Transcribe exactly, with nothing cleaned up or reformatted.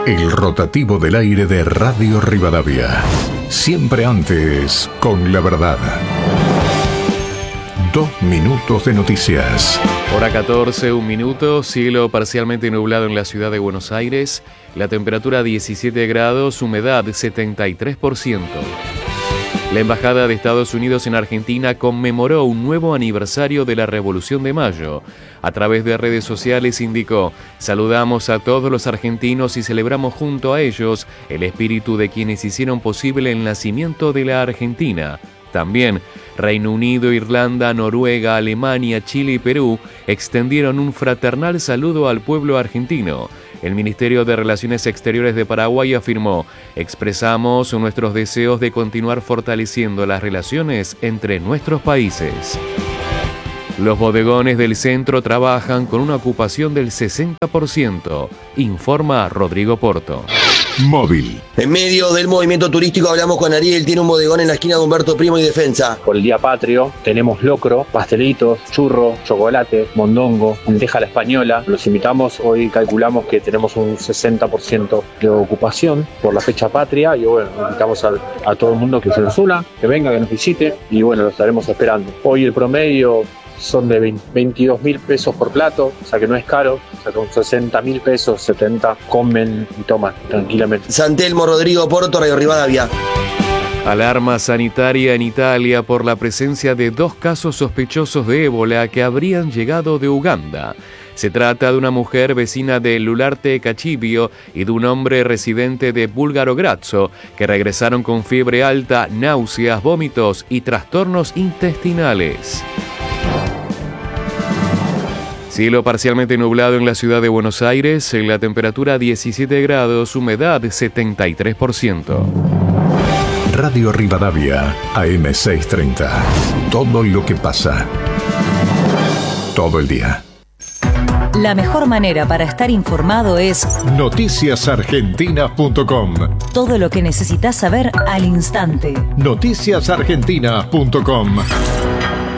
El rotativo del aire de Radio Rivadavia. Siempre antes, con la verdad. Dos minutos de noticias. Hora catorce, un minuto, cielo parcialmente nublado en la ciudad de Buenos Aires, la temperatura diecisiete grados, humedad setenta y tres por ciento. La Embajada de Estados Unidos en Argentina conmemoró un nuevo aniversario de la Revolución de Mayo. A través de redes sociales indicó: saludamos a todos los argentinos y celebramos junto a ellos el espíritu de quienes hicieron posible el nacimiento de la Argentina. También Reino Unido, Irlanda, Noruega, Alemania, Chile y Perú extendieron un fraternal saludo al pueblo argentino. El Ministerio de Relaciones Exteriores de Paraguay afirmó: expresamos nuestros deseos de continuar fortaleciendo las relaciones entre nuestros países. Los bodegones del centro trabajan con una ocupación del sesenta por ciento, informa Rodrigo Porto. Móvil. En medio del movimiento turístico hablamos con Ariel, tiene un bodegón en la esquina de Humberto Primo y Defensa. Por el Día Patrio tenemos locro, pastelitos, churro, chocolate, mondongo, lenteja a la española. Los invitamos, hoy calculamos que tenemos un sesenta por ciento de ocupación por la fecha patria y bueno, invitamos a, a todo el mundo que se nos una, que venga, que nos visite y bueno, lo estaremos esperando. Hoy el promedio son de veintidós mil pesos por plato, o sea que no es caro, o sea con sesenta mil pesos, setenta, comen y toman tranquilamente. San Telmo, Rodrigo Porto, Radio Rivadavia. Alarma sanitaria en Italia por la presencia de dos casos sospechosos de ébola que habrían llegado de Uganda. Se trata de una mujer vecina de Lularte Cachibio y de un hombre residente de Búlgaro Grazzo que regresaron con fiebre alta, náuseas, vómitos y trastornos intestinales. Cielo parcialmente nublado en la ciudad de Buenos Aires, en la temperatura diecisiete grados, humedad setenta y tres por ciento. Radio Rivadavia, A M seiscientos treinta. Todo lo que pasa. Todo el día. La mejor manera para estar informado es noticias argentinas punto com. Todo lo que necesitas saber al instante. noticias argentinas punto com.